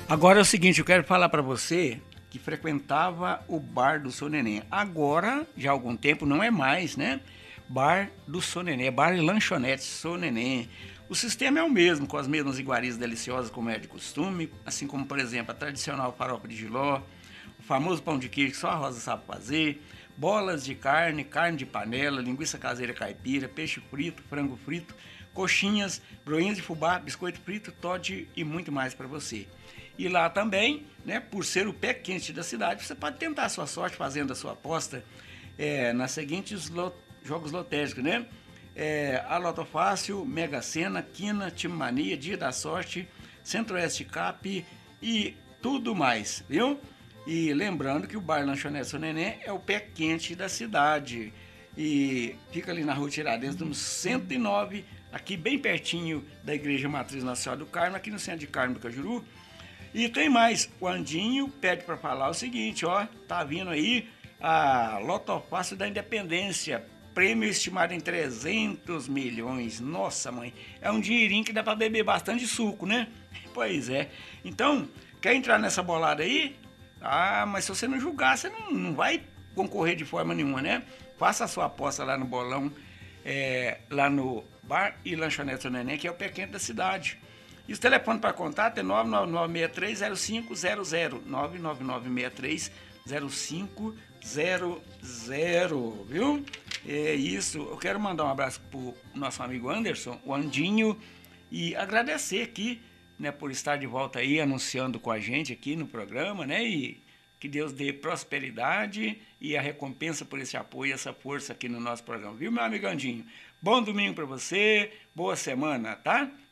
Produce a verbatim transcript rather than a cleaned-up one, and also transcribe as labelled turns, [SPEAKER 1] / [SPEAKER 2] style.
[SPEAKER 1] Agora é o seguinte, eu quero falar para você que frequentava o bar do Seu Neném. Agora, já há algum tempo, não é mais, né? Bar do Seu Neném, bar e lanchonete Seu Neném. O sistema é o mesmo, com as mesmas iguarias deliciosas como é de costume, assim como, por exemplo, a tradicional farofa de jiló, o famoso pão de queijo que só a Rosa sabe fazer, bolas de carne, carne de panela, linguiça caseira caipira, peixe frito, frango frito, coxinhas, broinhas de fubá, biscoito frito, toddy e muito mais para você. E lá também, né, por ser o pé quente da cidade, você pode tentar a sua sorte fazendo a sua aposta é, nas seguintes lot jogos lotéricos, né? É, a Loto Fácil, Mega Sena, Quina, Time Mania, Dia da Sorte, Centro-Oeste Cap e tudo mais, viu? E lembrando que o Bar Lanchonete Seu Neném é o pé quente da cidade. E fica ali na Rua Tiradentes, número cento e nove, aqui bem pertinho da Igreja Matriz Nossa Senhora do Carmo, aqui no centro de Carmo do Cajuru. E tem mais, o Andinho pede para falar o seguinte, ó, tá vindo aí a Loto Fácil da Independência, prêmio estimado em trezentos milhões, nossa mãe, é um dinheirinho que dá para beber bastante suco, né? Pois é, então, quer entrar nessa bolada aí? Ah, mas se você não julgar, você não, não vai concorrer de forma nenhuma, né? Faça a sua aposta lá no bolão, é, lá no Bar e Lanchonete Seu Neném, que é o pé quente da cidade. E o telefone para contato é nove nove nove, seis três zero cinco zero zero, nove nove nove, seis três zero cinco zero zero, viu? É isso, eu quero mandar um abraço pro nosso amigo Anderson, o Andinho, e agradecer aqui, né, por estar de volta aí, anunciando com a gente aqui no programa, né, e que Deus dê prosperidade e a recompensa por esse apoio, essa força aqui no nosso programa, viu, meu amigo Andinho? Bom domingo para você, boa semana, tá?